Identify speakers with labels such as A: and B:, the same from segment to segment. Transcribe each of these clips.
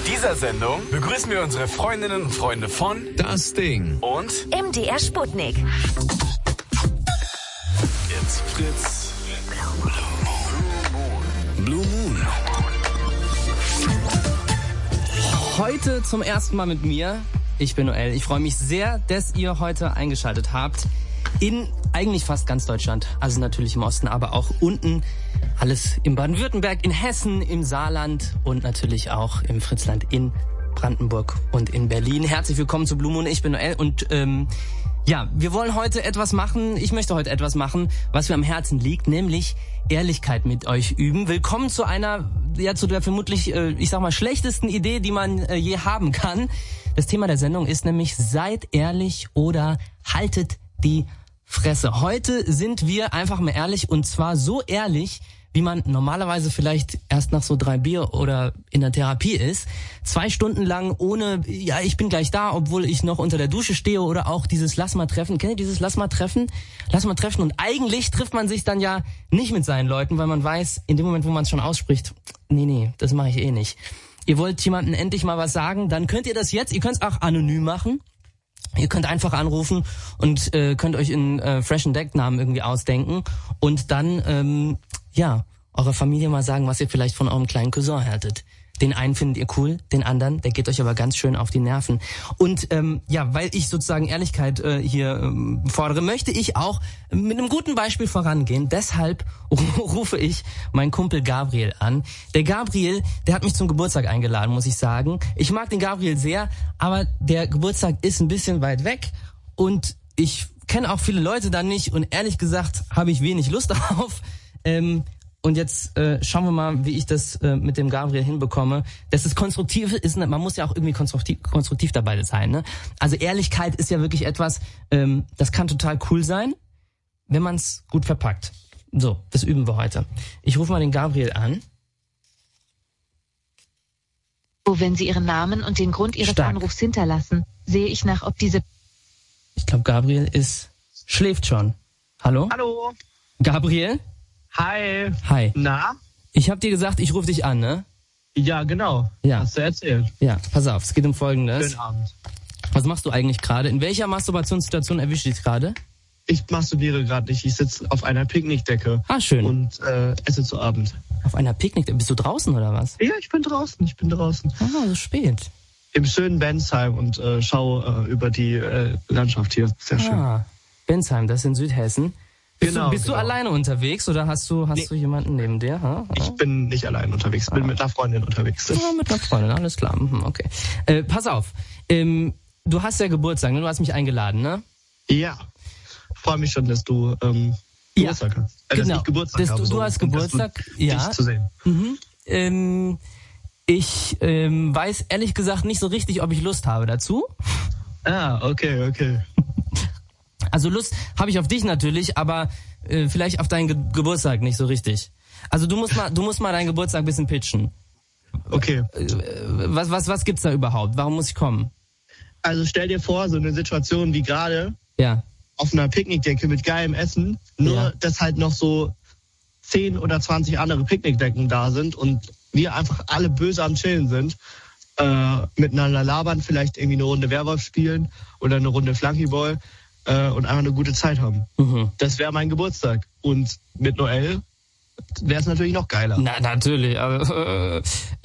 A: dieser Sendung begrüßen wir unsere Freundinnen und Freunde von
B: Das Ding
A: und
C: MDR Sputnik.
A: Jetzt Fritz. Blue Moon.
D: Heute zum ersten Mal mit mir. Ich bin Noel. Ich freue mich sehr, dass ihr heute eingeschaltet habt. In eigentlich fast ganz Deutschland. Also natürlich im Osten, aber auch unten. Alles in Baden-Württemberg, in Hessen, im Saarland und natürlich auch im Fritzland in Brandenburg und in Berlin. Herzlich willkommen zu Blue Moon. Ich bin Noel und ja, wir wollen heute etwas machen. Ich möchte heute etwas machen, was mir am Herzen liegt, nämlich Ehrlichkeit mit euch üben. Willkommen zu einer, ja, zu der vermutlich, ich sag mal, schlechtesten Idee, die man je haben kann. Das Thema der Sendung ist nämlich: Seid ehrlich oder haltet die Fresse. Heute sind wir einfach mal ehrlich, und zwar so ehrlich, wie man normalerweise vielleicht erst nach so 3 Bier oder in der Therapie ist. 2 Stunden lang ohne, ja, ich bin gleich da, obwohl ich noch unter der Dusche stehe, oder auch dieses Lass mal treffen. Kennt ihr dieses Lass mal treffen? Lass mal treffen. Und eigentlich trifft man sich dann ja nicht mit seinen Leuten, weil man weiß, in dem Moment, wo man es schon ausspricht, nee, das mache ich eh nicht. Ihr wollt jemandem endlich mal was sagen, dann könnt ihr das jetzt. Ihr könnt es auch anonym machen. Ihr könnt einfach anrufen und könnt euch einen freshen Decknamen irgendwie ausdenken und dann ja, eurer Familie mal sagen, was ihr vielleicht von eurem kleinen Cousin haltet. Den einen findet ihr cool, den anderen, der geht euch aber ganz schön auf die Nerven. Und ja, weil ich sozusagen Ehrlichkeit hier fordere, möchte ich auch mit einem guten Beispiel vorangehen. Deshalb rufe ich meinen Kumpel Gabriel an. Der Gabriel, der hat mich zum Geburtstag eingeladen, muss ich sagen. Ich mag den Gabriel sehr, aber der Geburtstag ist ein bisschen weit weg und ich kenne auch viele Leute da nicht und ehrlich gesagt habe ich wenig Lust darauf. Und jetzt schauen wir mal, wie ich das mit dem Gabriel hinbekomme. Dass es konstruktiv ist, man muss ja auch irgendwie konstruktiv dabei sein. Ne? Also Ehrlichkeit ist ja wirklich etwas, das kann total cool sein, wenn man es gut verpackt. So, das üben wir heute. Ich rufe mal den Gabriel an.
E: Wenn Sie Ihren Namen und den Grund Ihres Anrufs hinterlassen, sehe ich nach, ob diese...
D: Ich glaube, Gabriel schläft schon. Hallo?
F: Hallo.
D: Gabriel?
F: Hi.
D: Hi.
F: Na?
D: Ich habe dir gesagt, ich rufe dich an, ne?
F: Ja, genau.
D: Ja.
F: Hast du erzählt.
D: Ja, pass auf, es geht um Folgendes.
F: Schönen Abend.
D: Was machst du eigentlich gerade? In welcher Masturbationssituation erwischt dich gerade?
F: Ich masturbiere gerade nicht. Ich sitze auf einer Picknickdecke.
D: Ah, schön.
F: Und esse zu Abend.
D: Auf einer Picknickdecke? Bist du draußen oder was?
F: Ja, ich bin draußen.
D: Ah, so spät.
F: Im schönen Bensheim und schaue über die Landschaft hier. Sehr schön.
D: Ah, Bensheim, das ist in Südhessen. Bist du alleine unterwegs oder hast du jemanden neben dir? Ha?
F: Ich bin nicht allein unterwegs, bin mit einer Freundin unterwegs.
D: Ja, mit einer Freundin, alles klar. Okay. Pass auf, du hast ja Geburtstag, ne? Du hast mich eingeladen, ne?
F: Ja, freue mich schon, dass du Geburtstag hast.
D: Genau,
F: dass ich Geburtstag habe.
D: Du hast Geburtstag, ja.
F: Dich zu sehen.
D: Mhm. Ich weiß ehrlich gesagt nicht so richtig, ob ich Lust habe dazu.
F: Ah, okay.
D: Also Lust habe ich auf dich natürlich, aber vielleicht auf deinen Geburtstag nicht so richtig. Also du musst mal deinen Geburtstag ein bisschen pitchen.
F: Okay.
D: Was gibt's da überhaupt? Warum muss ich kommen?
F: Also stell dir vor, so eine Situation wie gerade.
D: Ja.
F: Auf einer Picknickdecke mit geilem Essen, nur dass halt noch so 10 oder 20 andere Picknickdecken da sind und wir einfach alle böse am Chillen sind, miteinander labern, vielleicht irgendwie eine Runde Werwolf spielen oder eine Runde Flunkyball und einfach eine gute Zeit haben. Mhm. Das wäre mein Geburtstag. Und mit Noel wäre es natürlich noch geiler.
D: Na, natürlich. Aber,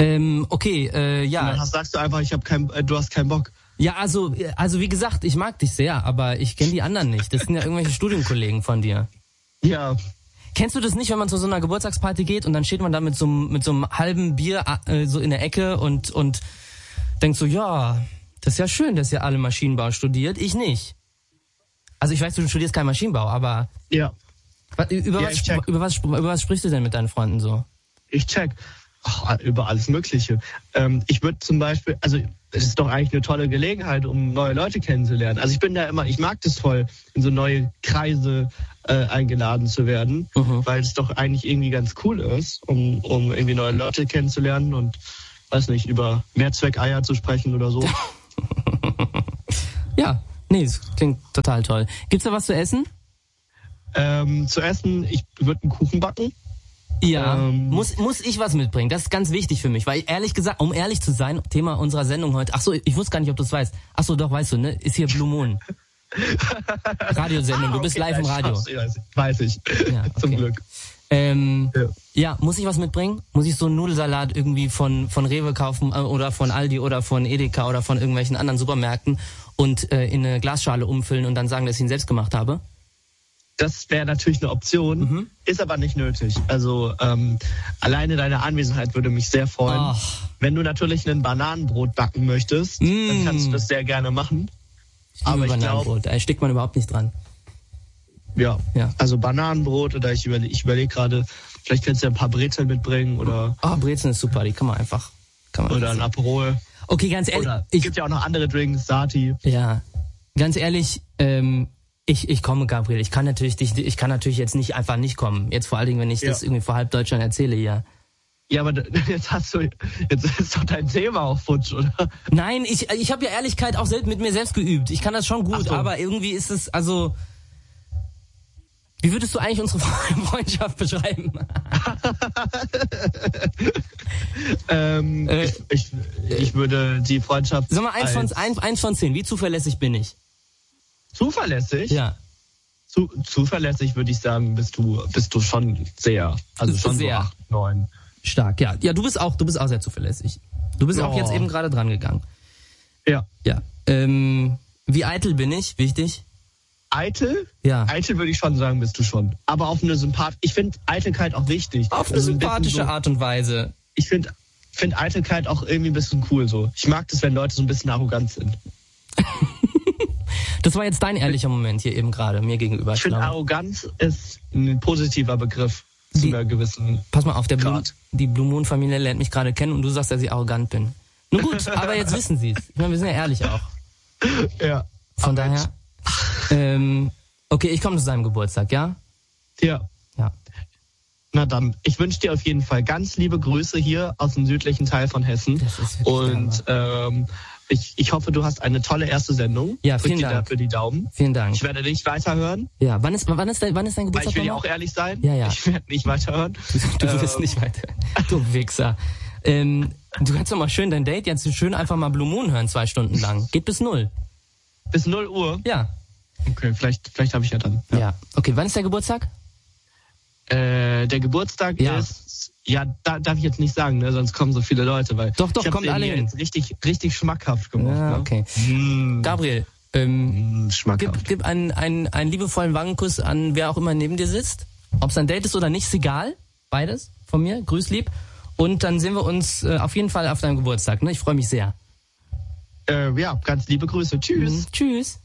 D: okay, ja.
F: Und dann sagst du einfach, du hast keinen Bock.
D: Ja, also wie gesagt, ich mag dich sehr, aber ich kenne die anderen nicht. Das sind ja irgendwelche Studienkollegen von dir.
F: Ja.
D: Kennst du das nicht, wenn man zu so einer Geburtstagsparty geht und dann steht man da mit so einem halben Bier so in der Ecke und denkt so, ja, das ist ja schön, dass ihr alle Maschinenbau studiert, ich nicht. Also ich weiß, du studierst keinen Maschinenbau, aber...
F: Ja.
D: Über was sprichst du denn mit deinen Freunden so?
F: Ich check. Über alles Mögliche. Ich würde zum Beispiel, also es ist doch eigentlich eine tolle Gelegenheit, um neue Leute kennenzulernen. Also ich mag das voll, in so neue Kreise eingeladen zu werden, weil es doch eigentlich irgendwie ganz cool ist, um irgendwie neue Leute kennenzulernen und, weiß nicht, über Mehrzweckeier zu sprechen oder so.
D: Ja, nee, das klingt total toll. Gibt's da was zu essen?
F: Zu essen, ich würde einen Kuchen backen.
D: Ja, muss ich was mitbringen? Das ist ganz wichtig für mich, weil ehrlich gesagt, um ehrlich zu sein, Thema unserer Sendung heute, ach so, ich wusste gar nicht, ob du es weißt. Ach so, doch, weißt du, ne? Ist hier Blue Moon. Radiosendung, du bist live im Radio.
F: Weiß ich.
D: Ja, okay.
F: Zum Glück.
D: Ja, muss ich was mitbringen? Muss ich so einen Nudelsalat irgendwie von Rewe kaufen oder von Aldi oder von Edeka oder von irgendwelchen anderen Supermärkten und in eine Glasschale umfüllen und dann sagen, dass ich ihn selbst gemacht habe?
F: Das wäre natürlich eine Option, ist aber nicht nötig. Also alleine deine Anwesenheit würde mich sehr freuen.
D: Oh.
F: Wenn du natürlich ein Bananenbrot backen möchtest, dann kannst du das sehr gerne machen.
D: Aber ich glaube, da steckt man überhaupt nicht dran.
F: Ja.
D: Ja.
F: Also Bananenbrot oder ich überlege gerade, vielleicht kannst du ja ein paar Brezeln mitbringen oder.
D: Brezeln ist super, die kann man einfach.
F: Oder ein Aperol.
D: Okay, ganz ehrlich.
F: Es gibt ja auch noch andere Drinks, Sati.
D: Ja, ganz ehrlich, ich komme, Gabriel. Ich kann natürlich jetzt nicht einfach nicht kommen. Jetzt vor allen Dingen, wenn ich das irgendwie vor halb Deutschland erzähle, ja.
F: Ja, aber jetzt ist doch dein Thema auch futsch, oder?
D: Nein, ich habe ja Ehrlichkeit auch mit mir selbst geübt. Ich kann das schon gut, aber irgendwie ist es, also, wie würdest du eigentlich unsere Freundschaft beschreiben?
F: Ich würde die Freundschaft.
D: Sag mal, eins von 10. Wie zuverlässig bin ich?
F: Zuverlässig?
D: Ja.
F: Zuverlässig würde ich sagen, bist du schon sehr. Also schon sehr. So 8, 9.
D: Stark, ja. Ja, du bist auch sehr zuverlässig. Du bist auch jetzt eben gerade dran gegangen.
F: Ja.
D: Ja. Wie eitel bin ich? Wichtig.
F: Eitel?
D: Ja.
F: Eitel würde ich schon sagen, bist du schon. Aber auf eine ich finde Eitelkeit auch wichtig.
D: Auf eine sympathische Art und Weise.
F: Ich finde Eitelkeit auch irgendwie ein bisschen cool so. Ich mag das, wenn Leute so ein bisschen arrogant sind.
D: Das war jetzt dein ehrlicher Moment hier eben gerade, mir gegenüber.
F: Ich finde, Arroganz ist ein positiver Begriff zu einer gewissen
D: Pass mal auf, die Blue Moon Familie lernt mich gerade kennen und du sagst, dass ich arrogant bin. Nun gut, aber jetzt wissen sie es. Ich meine, wir sind ja ehrlich auch.
F: Ja.
D: Von daher, okay, ich komme zu seinem Geburtstag, ja?
F: Ja.
D: Ja.
F: Na dann, ich wünsche dir auf jeden Fall ganz liebe Grüße hier aus dem südlichen Teil von Hessen.
D: Das ist
F: und ich hoffe, du hast eine tolle erste Sendung.
D: Ja, vielen Dank.
F: Dafür die Daumen.
D: Vielen Dank.
F: Ich werde nicht weiterhören.
D: Ja, wann ist dein Geburtstag?
F: Weil ich will ja auch ehrlich sein.
D: Ja.
F: Ich werde nicht weiterhören.
D: Du wirst nicht weiterhören. Du Wichser. Du kannst doch mal schön dein Date jetzt schön einfach mal Blue Moon hören, 2 Stunden lang. Geht bis 0.
F: Bis 0 Uhr?
D: Ja.
F: Okay, vielleicht habe ich ja dann.
D: Ja. Okay, wann ist der Geburtstag?
F: Der Geburtstag ist, darf ich jetzt nicht sagen, ne? Sonst kommen so viele Leute, weil
D: doch, kommt alle hin.
F: Jetzt richtig schmackhaft gemacht.
D: Ja, okay. Gabriel,
F: schmackhaft.
D: Gib einen liebevollen Wangenkuss an wer auch immer neben dir sitzt. Ob es ein Date ist oder nicht, ist egal. Beides von mir. Grüß lieb. Und dann sehen wir uns auf jeden Fall auf deinem Geburtstag. Ne? Ich freue mich sehr.
F: Ja, ganz liebe Grüße. Tschüss.
D: Tschüss.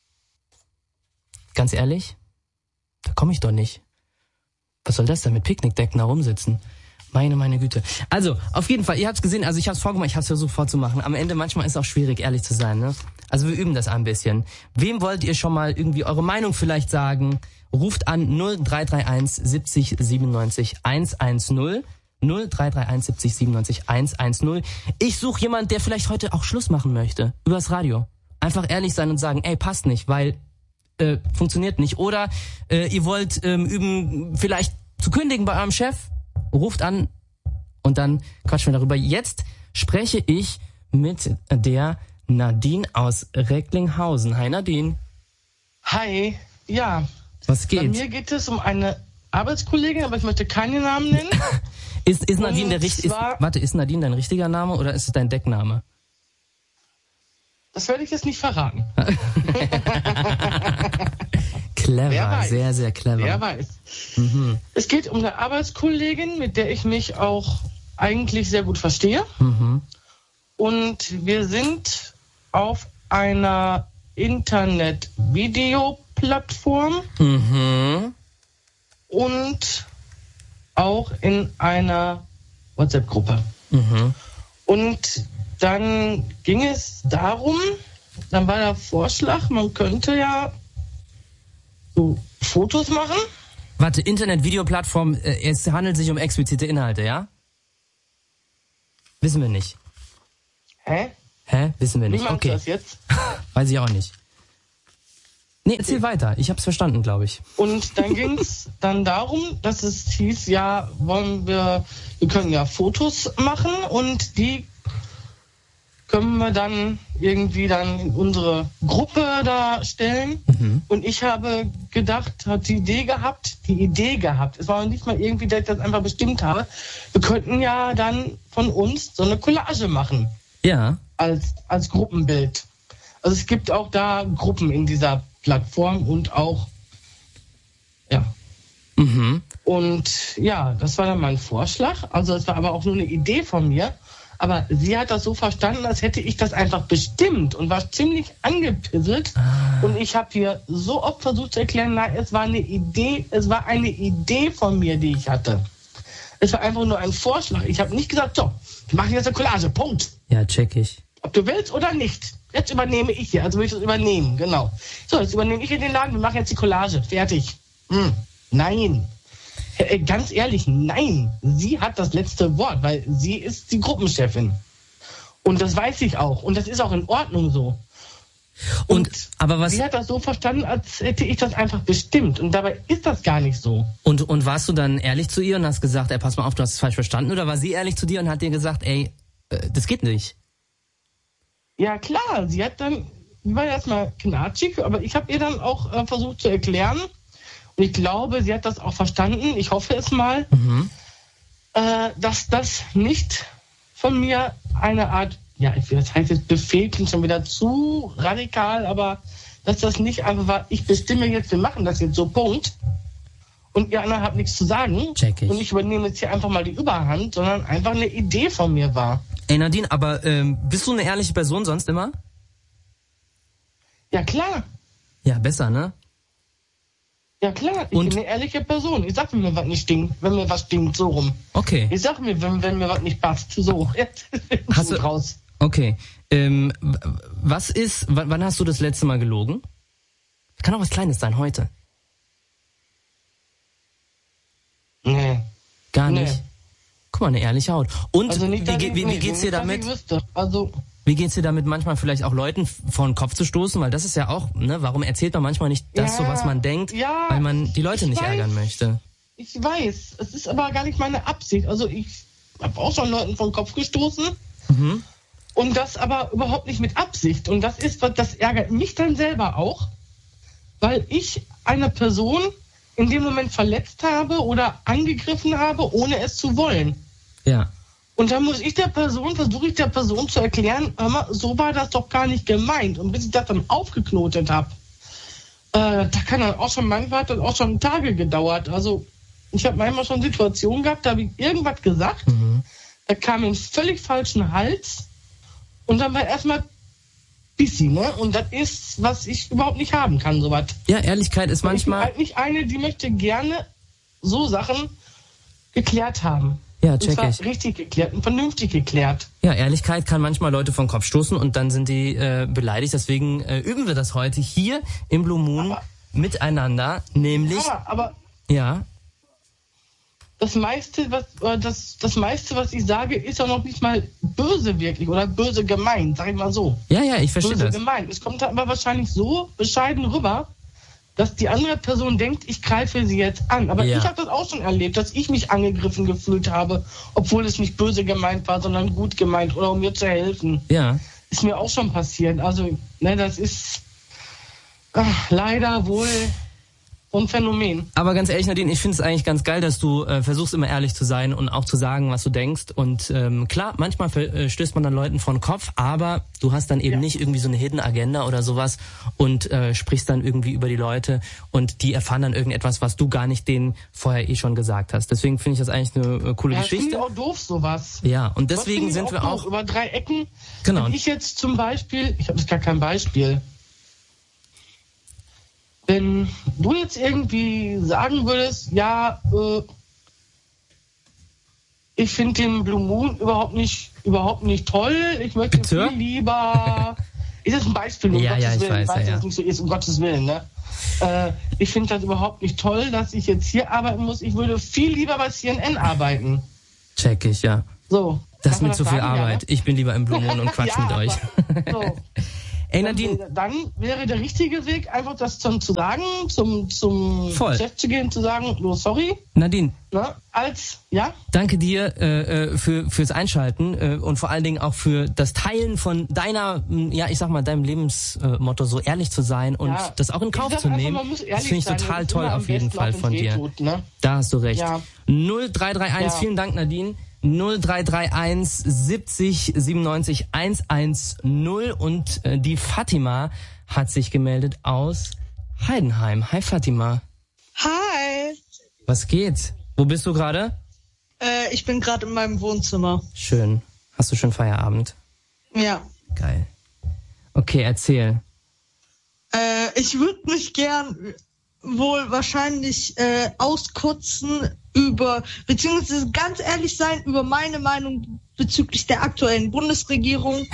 D: Ganz ehrlich, da komme ich doch nicht. Was soll das denn mit Picknickdecken da rumsitzen? Meine Güte. Also, auf jeden Fall, ihr habt's gesehen, also ich hab's vorgemacht, ich hab's versucht vorzumachen. Am Ende manchmal ist es auch schwierig, ehrlich zu sein, ne? Also wir üben das ein bisschen. Wem wollt ihr schon mal irgendwie eure Meinung vielleicht sagen? Ruft an 0331 70 97 110. 0331 70 97 110. Ich suche jemand, der vielleicht heute auch Schluss machen möchte. Übers Radio. Einfach ehrlich sein und sagen, ey, passt nicht, weil funktioniert nicht. Oder ihr wollt üben, vielleicht zu kündigen bei eurem Chef. Ruft an und dann quatschen wir darüber. Jetzt spreche ich mit der Nadine aus Recklinghausen. Hi Nadine.
B: Hi, ja.
D: Was geht?
B: Bei mir geht es um eine Arbeitskollegin, aber ich möchte keinen Namen nennen.
D: Ist Nadine ist Nadine dein richtiger Name oder ist es dein Deckname?
B: Das werde ich jetzt nicht verraten.
D: Clever, sehr, sehr clever.
B: Wer weiß. Mhm. Es geht um eine Arbeitskollegin, mit der ich mich auch eigentlich sehr gut verstehe.
D: Mhm.
B: Und wir sind auf einer Internet-Video-Plattform und auch in einer WhatsApp-Gruppe.
D: Mhm.
B: Und dann ging es darum, dann war der Vorschlag, man könnte ja so Fotos machen.
D: Warte, Internet-Video-Plattform, es handelt sich um explizite Inhalte, ja? Wissen wir nicht.
B: Hä?
D: Wissen wir nicht.
B: Wie meinst du das jetzt?
D: Weiß ich auch nicht. Nee, erzähl weiter. Ich hab's verstanden, glaube ich.
B: Und dann ging's dann darum, dass es hieß, ja, wir können ja Fotos machen und die können wir dann irgendwie dann in unsere Gruppe da stellen. Und ich habe gedacht, hat die Idee gehabt. Es war nicht mal irgendwie, dass ich das einfach bestimmt habe. Wir könnten ja dann von uns so eine Collage machen.
D: Ja.
B: Als Gruppenbild. Also es gibt auch da Gruppen in dieser Plattform und auch, ja. Und ja, das war dann mein Vorschlag. Also es war aber auch nur eine Idee von mir. Aber sie hat das so verstanden, als hätte ich das einfach bestimmt und war ziemlich angepisselt. Und ich habe hier so oft versucht zu erklären, nein, es war eine Idee von mir, die ich hatte. Es war einfach nur ein Vorschlag. Ich habe nicht gesagt, so, wir machen jetzt eine Collage, Punkt.
D: Ja, check ich.
B: Ob du willst oder nicht. Jetzt übernehme ich hier, also will ich das übernehmen, genau. So, jetzt übernehme ich hier den Laden, wir machen jetzt die Collage, fertig. Nein. Ganz ehrlich, nein. Sie hat das letzte Wort, weil sie ist die Gruppenchefin. Und das weiß ich auch. Und das ist auch in Ordnung so.
D: Aber was?
B: Sie hat das so verstanden, als hätte ich das einfach bestimmt. Und dabei ist das gar nicht so.
D: Und warst du dann ehrlich zu ihr und hast gesagt, ey, pass mal auf, du hast es falsch verstanden? Oder war sie ehrlich zu dir und hat dir gesagt, ey, das geht nicht?
B: Ja, klar. Sie war erstmal knatschig, aber ich habe ihr dann auch versucht zu erklären. Und ich glaube, sie hat das auch verstanden. Ich hoffe es mal, dass das nicht von mir eine Art, ja, das heißt jetzt Befehl, klingt schon wieder zu radikal, aber dass das nicht einfach war, ich bestimme jetzt, wir machen das jetzt so, Punkt. Und ihr anderen habt nichts zu sagen.
D: Check ich.
B: Und ich übernehme jetzt hier einfach mal die Überhand, sondern einfach eine Idee von mir war.
D: Ey Nadine, aber bist du eine ehrliche Person sonst immer?
B: Ja, klar.
D: Ja, besser, ne?
B: Ja klar, ich bin eine ehrliche Person. Ich sag mir, wenn mir was stinkt, so rum.
D: Okay.
B: Ich sag mir, wenn mir was nicht passt, so.
D: Hast du
B: raus?
D: Okay. Wann hast du das letzte Mal gelogen? Kann auch was Kleines sein, heute.
B: Nee.
D: Gar nicht? Nee. Guck mal, eine ehrliche Haut. Und
B: also nicht,
D: wie geht's dir damit?
B: Also
D: wie geht's dir damit, manchmal vielleicht auch Leuten vor den Kopf zu stoßen? Weil das ist ja auch, ne, warum erzählt man manchmal nicht das, so was man denkt, weil man die Leute nicht ärgern möchte?
B: Ich weiß, es ist aber gar nicht meine Absicht. Also ich habe auch schon Leuten vor den Kopf gestoßen und das aber überhaupt nicht mit Absicht. Und das ärgert mich dann selber auch, weil ich eine Person in dem Moment verletzt habe oder angegriffen habe, ohne es zu wollen.
D: Ja.
B: Und dann versuche ich der Person zu erklären, hör mal, so war das doch gar nicht gemeint. Und bis ich das dann aufgeknotet habe, da kann dann auch schon, manchmal hat das auch schon Tage gedauert. Also ich habe manchmal schon Situationen gehabt, da habe ich irgendwas gesagt, da kam in völlig falschen Hals und dann war erstmal Bissi, ne? Und das ist, was ich überhaupt nicht haben kann, sowas.
D: Ja, Ehrlichkeit ist manchmal...
B: Ich bin halt nicht eine, die möchte gerne so Sachen geklärt haben.
D: Ja, check ich.
B: Richtig geklärt und vernünftig geklärt.
D: Ja, Ehrlichkeit kann manchmal Leute vom Kopf stoßen und dann sind die beleidigt. Deswegen üben wir das heute hier im Blue Moon miteinander, nämlich...
B: Aber
D: ja.
B: Das meiste, was ich sage, ist auch noch nicht mal böse wirklich oder böse gemeint, sag ich mal so.
D: Ja, ich verstehe das.
B: Böse gemeint. Es kommt aber wahrscheinlich so bescheiden rüber, dass die andere Person denkt, ich greife sie jetzt an. Aber ich habe das auch schon erlebt, dass ich mich angegriffen gefühlt habe, obwohl es nicht böse gemeint war, sondern gut gemeint oder um mir zu helfen.
D: Ja.
B: Ist mir auch schon passiert. Also, ne, das ist leider wohl ein Phänomen.
D: Aber ganz ehrlich, Nadine, ich finde es eigentlich ganz geil, dass du versuchst, immer ehrlich zu sein und auch zu sagen, was du denkst. Und klar, manchmal stößt man dann Leuten vor den Kopf, aber du hast dann eben nicht irgendwie so eine Hidden Agenda oder sowas und sprichst dann irgendwie über die Leute und die erfahren dann irgendetwas, was du gar nicht denen vorher schon gesagt hast. Deswegen finde ich das eigentlich eine coole Geschichte.
B: Ich finde auch doof, sowas.
D: Ja, und deswegen sind wir auch...
B: Über 3 Ecken.
D: Genau.
B: Wenn ich jetzt zum Beispiel, ich habe jetzt gar kein Beispiel, wenn du jetzt irgendwie sagen würdest, ja, ich finde den Blue Moon überhaupt nicht toll, ich möchte viel lieber... Ist das ein Beispiel, um Gottes Willen?
D: Ich weiß,
B: dass es nicht so ist, um Gottes Willen, ne? Ich finde das überhaupt nicht toll, dass ich jetzt hier arbeiten muss. Ich würde viel lieber bei CNN arbeiten.
D: Check ich, ja.
B: So.
D: Das ist mir zu viel Arbeit. Ja, ne? Ich bin lieber im Blue Moon und quatsch mit euch.
B: So.
D: Ey, Nadine.
B: Dann wäre der richtige Weg, einfach das zu sagen, zum Chef zu gehen, zu sagen, sorry.
D: Nadine.
B: Ja?
D: Danke dir fürs Einschalten und vor allen Dingen auch für das Teilen von deinem Lebensmotto, so ehrlich zu sein und das auch in Kauf zu nehmen. Das finde ich total toll auf jeden Fall von dir. Da hast du recht. Ja. 0331, vielen Dank, Nadine. 0331 70 97 110 und die Fatima hat sich gemeldet aus Heidenheim. Hi Fatima.
C: Hi.
D: Was geht? Wo bist du gerade?
C: Ich bin gerade in meinem Wohnzimmer.
D: Schön. Hast du schon Feierabend?
C: Ja.
D: Geil. Okay, erzähl.
C: Ich würde mich gern wohl wahrscheinlich auskotzen beziehungsweise ganz ehrlich sein über meine Meinung bezüglich der aktuellen Bundesregierung.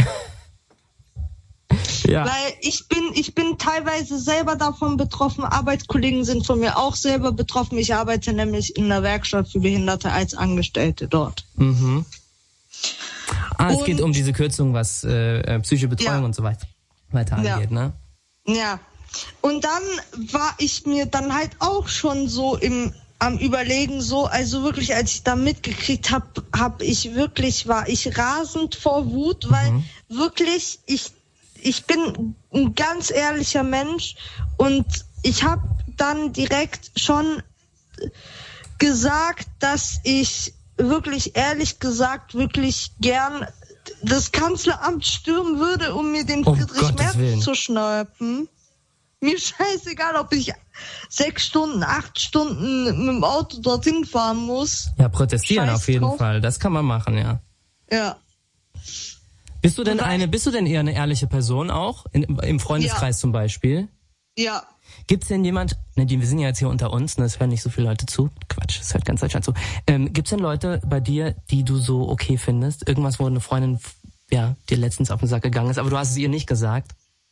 D: Ja.
C: Weil ich bin teilweise selber davon betroffen, Arbeitskollegen sind von mir auch selber betroffen. Ich arbeite nämlich in einer Werkstatt für Behinderte als Angestellte dort.
D: Mhm. Es geht um diese Kürzung, was psychische Betreuung und so weiter angeht, ne?
C: Ja. Und dann war ich mir dann halt auch schon so am Überlegen, also wirklich, als ich da mitgekriegt habe, war ich rasend vor Wut, weil wirklich, ich bin ein ganz ehrlicher Mensch und ich habe dann direkt schon gesagt, dass ich wirklich, ehrlich gesagt, wirklich gern das Kanzleramt stürmen würde, um mir den Friedrich Merz zu schnappen. Mir scheißegal, ob ich 6 Stunden, 8 Stunden mit dem Auto dorthin fahren muss.
D: Ja, protestieren auf jeden Fall. Das kann man machen, ja.
C: Ja.
D: Bist du denn eher eine ehrliche Person auch? Im Freundeskreis zum Beispiel?
C: Ja.
D: Gibt's denn jemand, Nadine, wir sind ja jetzt hier unter uns, ne, es hören nicht so viele Leute zu. Quatsch, es hört ganz Deutschland zu. Gibt's denn Leute bei dir, die du so okay findest? Irgendwas, wo eine Freundin, dir letztens auf den Sack gegangen ist, aber du hast es ihr nicht gesagt?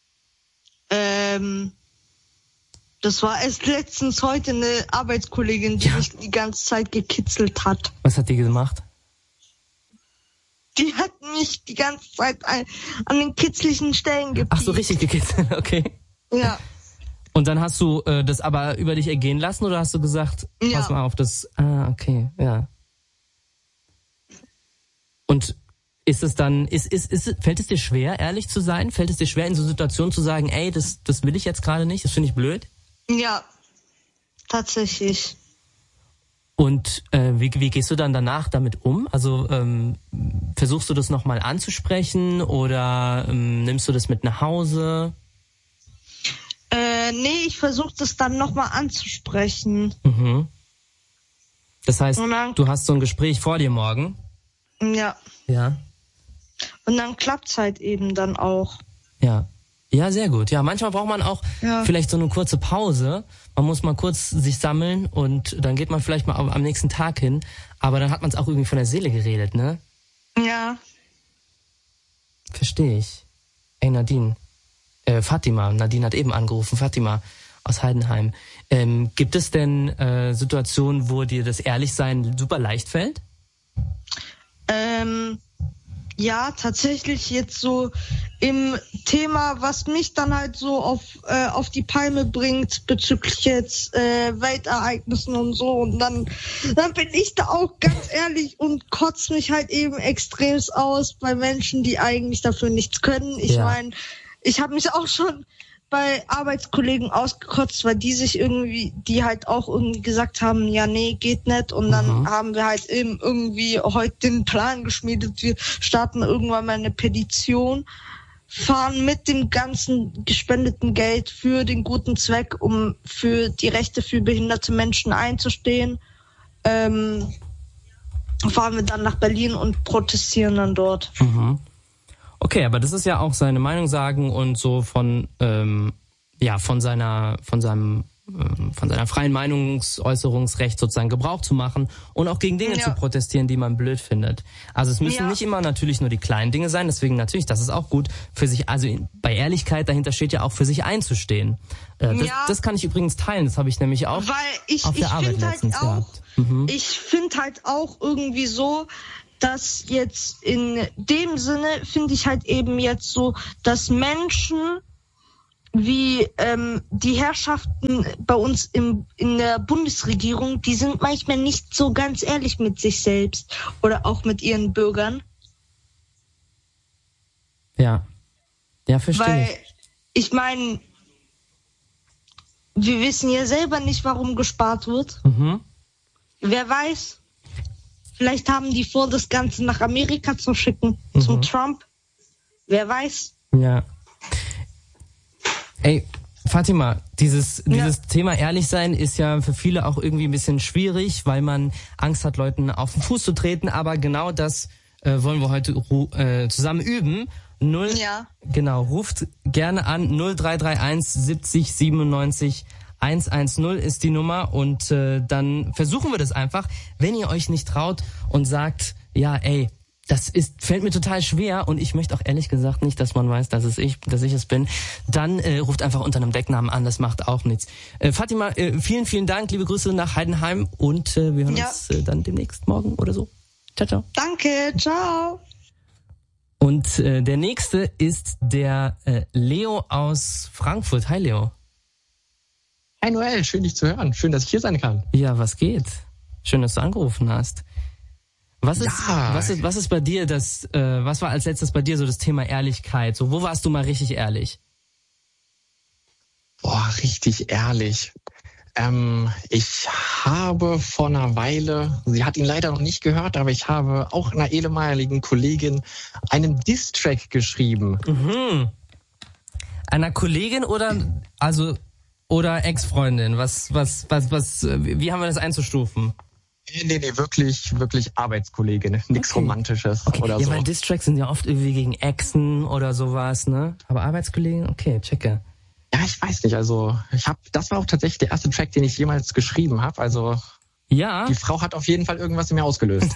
C: Das war erst letztens heute eine Arbeitskollegin, die mich die ganze Zeit gekitzelt hat.
D: Was hat die gemacht?
C: Die hat mich die ganze Zeit an den kitzlichen Stellen gepiekt.
D: Ach so, richtig gekitzelt, okay.
C: Ja.
D: Und dann hast du das aber über dich ergehen lassen oder hast du gesagt, pass mal auf, okay, ja. Und ist es dann, fällt es dir schwer, ehrlich zu sein? Fällt es dir schwer, in so Situationen zu sagen, ey, das will ich jetzt gerade nicht, das finde ich blöd?
C: Ja, tatsächlich.
D: Und wie gehst du dann danach damit um? Also versuchst du das nochmal anzusprechen oder nimmst du das mit nach Hause?
C: Nee, ich versuche das dann nochmal anzusprechen.
D: Mhm. Das heißt, du hast so ein Gespräch vor dir morgen?
C: Ja.
D: Ja.
C: Und dann klappt's halt eben dann auch.
D: Ja. Ja, sehr gut. Ja, manchmal braucht man auch vielleicht so eine kurze Pause. Man muss mal kurz sich sammeln und dann geht man vielleicht mal am nächsten Tag hin. Aber dann hat man es auch irgendwie von der Seele geredet, ne?
C: Ja.
D: Verstehe ich. Ey, Nadine. Fatima. Nadine hat eben angerufen. Fatima aus Heidenheim. Gibt es denn Situationen, wo dir das Ehrlichsein super leicht fällt?
C: Ja, tatsächlich jetzt so im Thema, was mich dann halt so auf die Palme bringt bezüglich jetzt Weltereignissen und so. Und dann bin ich da auch ganz ehrlich und kotze mich halt eben extremst aus bei Menschen, die eigentlich dafür nichts können. Ich meine, ich habe mich auch schon bei Arbeitskollegen ausgekotzt, weil die halt auch irgendwie gesagt haben, ja, nee, geht nicht. Und dann haben wir halt eben irgendwie heute den Plan geschmiedet. Wir starten irgendwann mal eine Petition, fahren mit dem ganzen gespendeten Geld für den guten Zweck, um für die Rechte für behinderte Menschen einzustehen. Fahren wir dann nach Berlin und protestieren dann dort.
D: Mhm. Okay, aber das ist ja auch seine Meinung sagen und so von seiner freien Meinungsäußerungsrecht sozusagen Gebrauch zu machen und auch gegen Dinge zu protestieren, die man blöd findet. Also es müssen nicht immer natürlich nur die kleinen Dinge sein, deswegen natürlich, das ist auch gut für sich, also bei Ehrlichkeit dahinter steht ja auch für sich einzustehen. Das kann ich übrigens teilen, das habe ich nämlich auch auf der Arbeit letztens gehabt.
C: Ich finde halt auch irgendwie so, dass jetzt in dem Sinne finde ich halt eben jetzt so, dass Menschen wie die Herrschaften bei uns in der Bundesregierung, die sind manchmal nicht so ganz ehrlich mit sich selbst oder auch mit ihren Bürgern.
D: Ja, verstehe
C: Weil, ich meine, wir wissen ja selber nicht, warum gespart wird.
D: Mhm.
C: Wer weiß, vielleicht haben die vor, das Ganze nach Amerika zu schicken, zum Trump. Wer weiß.
D: Ja. Ey, Fatima, dieses Thema ehrlich sein ist ja für viele auch irgendwie ein bisschen schwierig, weil man Angst hat, Leuten auf den Fuß zu treten. Aber genau das wollen wir heute zusammen üben. Genau, ruft gerne an 0331 70 97 110 ist die Nummer und dann versuchen wir das einfach. Wenn ihr euch nicht traut und sagt, ja, ey, fällt mir total schwer und ich möchte auch ehrlich gesagt nicht, dass man weiß, dass ich es bin, dann ruft einfach unter einem Decknamen an, das macht auch nichts. Fatima, vielen, vielen Dank, liebe Grüße nach Heidenheim und wir hören uns dann demnächst morgen oder so. Ciao, ciao.
C: Danke, ciao.
D: Und der nächste ist der Leo aus Frankfurt. Hi Leo.
G: Hi Noel, schön dich zu hören. Schön, dass ich hier sein kann.
D: Ja, was geht? Schön, dass du angerufen hast. Was ist bei dir was war als letztes bei dir so das Thema Ehrlichkeit? So, wo warst du mal richtig ehrlich?
G: Boah, richtig ehrlich. Ich habe vor einer Weile, sie hat ihn leider noch nicht gehört, aber ich habe auch einer ehemaligen Kollegin einen Diss-Track geschrieben.
D: Mhm. Einer Kollegin oder Ex-Freundin? Wie haben wir das einzustufen?
G: Nee, wirklich Arbeitskollegin. Nichts Romantisches oder so.
D: Ja, weil Diss-Tracks sind ja oft irgendwie gegen Exen oder sowas, ne? Aber Arbeitskollegin, okay, checke.
G: Ja, ich weiß nicht, also das war auch tatsächlich der erste Track, den ich jemals geschrieben habe, also
D: ja.
G: Die Frau hat auf jeden Fall irgendwas in mir ausgelöst.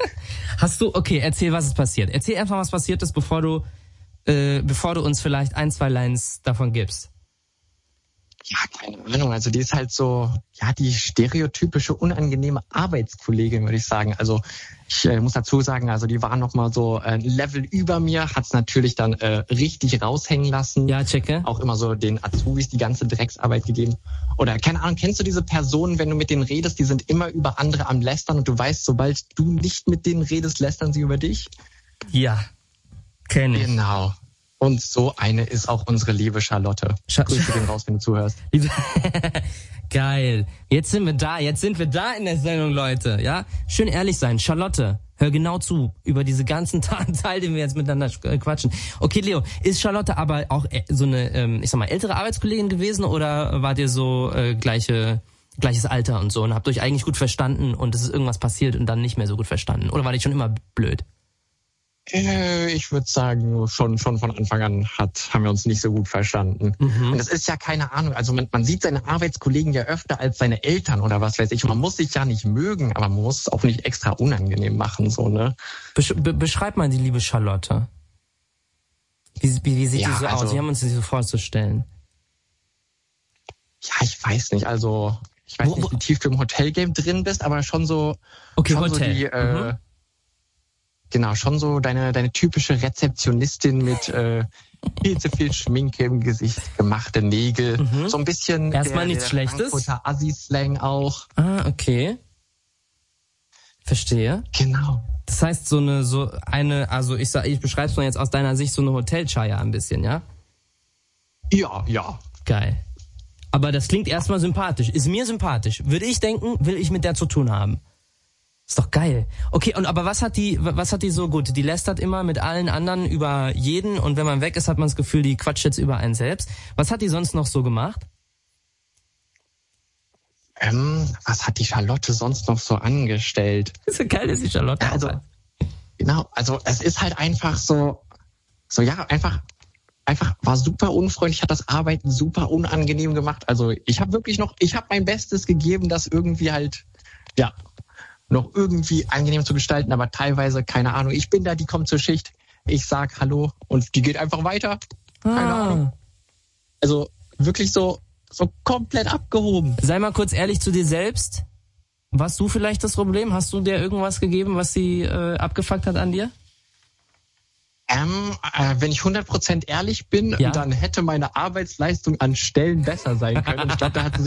D: Erzähl, was ist passiert. Erzähl einfach, was passiert ist, bevor du uns vielleicht 1, 2 Lines davon gibst.
G: Ja, keine Ahnung, also die ist halt so, ja, die stereotypische, unangenehme Arbeitskollegin, würde ich sagen. Also ich muss dazu sagen, also die war nochmal so ein Level über mir, hat's natürlich dann richtig raushängen lassen.
D: Ja, checke.
G: Auch immer so den Azubis die ganze Drecksarbeit gegeben. Oder keine Ahnung, kennst du diese Personen, wenn du mit denen redest, die sind immer über andere am Lästern und du weißt, sobald du nicht mit denen redest, lästern sie über dich?
D: Ja, kenn ich.
G: Genau. Und so eine ist auch unsere liebe Charlotte. Grüße gehen raus, wenn du zuhörst.
D: Geil. Jetzt sind wir da in der Sendung, Leute. Ja, schön ehrlich sein. Charlotte, hör genau zu über diese ganzen Teil, den wir jetzt miteinander quatschen. Okay, Leo, ist Charlotte aber auch so eine, ich sag mal, ältere Arbeitskollegin gewesen oder wart ihr so gleiches Alter und so und habt euch eigentlich gut verstanden und es ist irgendwas passiert und dann nicht mehr so gut verstanden? Oder war die schon immer blöd?
G: Ich würde sagen, schon von Anfang an haben wir uns nicht so gut verstanden. Mhm. Und das ist ja keine Ahnung, also man sieht seine Arbeitskollegen ja öfter als seine Eltern oder was weiß ich. Man muss sich ja nicht mögen, aber man muss es auch nicht extra unangenehm machen, so, ne?
D: Beschreib mal die liebe Charlotte. Wie sieht die so aus? Wie haben wir uns die so vorzustellen?
G: Ja, ich weiß nicht, also ich weiß nicht, wie tief du im Hotelgame drin bist, aber schon so...
D: Okay,
G: schon
D: Hotel.
G: So die, genau, schon so deine typische Rezeptionistin mit viel zu viel Schminke im Gesicht, gemachte Nägel, so ein bisschen
D: erstmal nichts Schlechtes.
G: Frankfurter Assi-Slang auch.
D: Ah, okay. Verstehe.
G: Genau.
D: Das heißt also ich beschreibe es mal jetzt aus deiner Sicht, so eine Hotelchaya ein bisschen, ja?
G: Ja.
D: Geil. Aber das klingt erstmal sympathisch. Ist mir sympathisch. Würde ich denken, will ich mit der zu tun haben. Ist doch geil. Okay, aber was hat die so gut? Die lästert immer mit allen anderen über jeden und wenn man weg ist, hat man das Gefühl, die quatscht jetzt über einen selbst. Was hat die sonst noch so gemacht?
G: Was hat die Charlotte sonst noch so angestellt?
D: Ist so geil, dass die Charlotte
G: Genau, also es ist halt einfach einfach war super unfreundlich, hat das Arbeiten super unangenehm gemacht. Also ich habe mein Bestes gegeben, das irgendwie halt, ja, noch irgendwie angenehm zu gestalten, aber teilweise, keine Ahnung, ich bin da, die kommt zur Schicht, ich sag Hallo und die geht einfach weiter. Keine Ahnung. Also wirklich so komplett abgehoben.
D: Sei mal kurz ehrlich zu dir selbst. Warst du vielleicht das Problem? Hast du dir irgendwas gegeben, was sie abgefuckt hat an dir?
G: Wenn ich 100% ehrlich bin, dann hätte meine Arbeitsleistung an Stellen besser sein können. Und ich glaube, da hat sie